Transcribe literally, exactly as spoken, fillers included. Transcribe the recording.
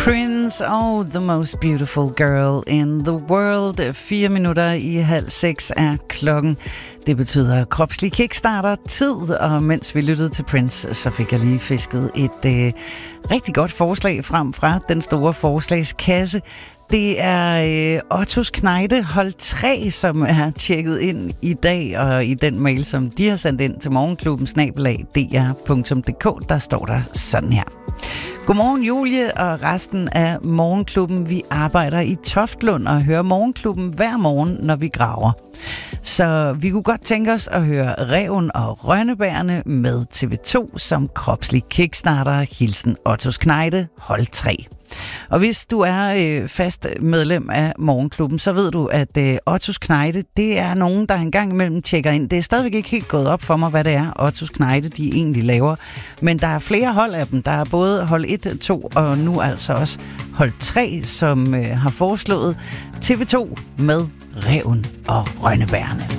Prince og The Most Beautiful Girl in the World. Fire minutter i halv seks er klokken. Det betyder kropslig kickstarter tid, og mens vi lyttede til Prince, så fik jeg lige fisket et øh, rigtig godt forslag frem fra den store forslagskasse. Det er øh, Ottos Knejde hold tre, som er tjekket ind i dag, og i den mail, som de har sendt ind til morgenklubben snabel-a d r punktum d k, der står der sådan her. Godmorgen Julie og resten af morgenklubben. Vi arbejder i Toftlund og hører morgenklubben hver morgen, når vi graver. Så vi kunne godt tænke os at høre Ræven og Rønnebærene med T V to som kropslig kickstarter. Hilsen Ottos Knejde hold tre. Og hvis du er øh, fast medlem af morgenklubben, så ved du, at øh, Ottos Knejde, det er nogen, der engang imellem tjekker ind. Det er stadigvæk ikke helt gået op for mig, hvad det er, Ottos Knejde, de egentlig laver. Men der er flere hold af dem. Der er både hold et, to og nu altså også hold tre, som øh, har foreslået T V to med Ræven og Rønnebærene.